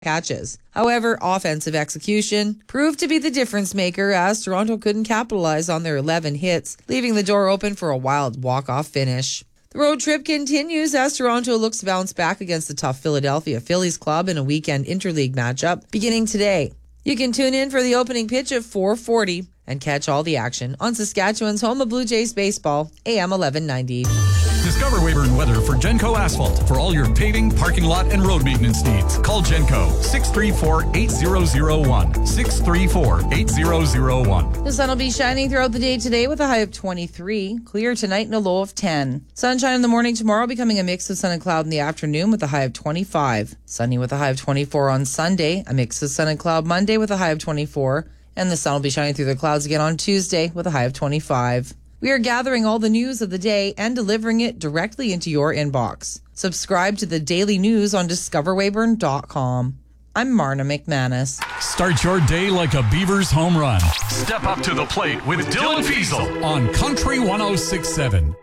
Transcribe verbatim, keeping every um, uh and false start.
catches. However, offensive execution proved to be the difference maker as Toronto couldn't capitalize on their eleven hits, leaving the door open for a wild walk-off finish. The road trip continues as Toronto looks to bounce back against the tough Philadelphia Phillies club in a weekend interleague matchup beginning today. You can tune in for the opening pitch at four forty and catch all the action on Saskatchewan's home of Blue Jays baseball, A M eleven ninety. Discover Weyburn Weather for Genco Asphalt. For all your paving, parking lot, and road maintenance needs, call Genco six three four, eight zero zero one. six three four, eight zero zero one. The sun will be shining throughout the day today with a high of twenty-three. Clear tonight and a low of ten. Sunshine in the morning tomorrow, becoming a mix of sun and cloud in the afternoon with a high of twenty-five. Sunny with a high of twenty-four on Sunday. A mix of sun and cloud Monday with a high of twenty-four. And the sun will be shining through the clouds again on Tuesday with a high of twenty-five. We are gathering all the news of the day and delivering it directly into your inbox. Subscribe to the daily news on discover weyburn dot com. I'm Marna McManus. Start your day like a Beavers home run. Step up to the plate with Dylan Fiesel on Country one oh six point seven.